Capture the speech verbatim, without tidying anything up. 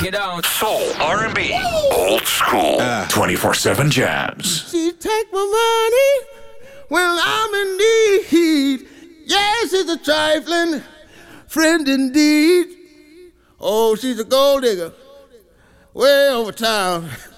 it on. Soul, R and B, old school, twenty-four seven jams. She take my money when I'm in need. Yes, it's a trifling friend indeed. Oh, she's a gold digger way over town.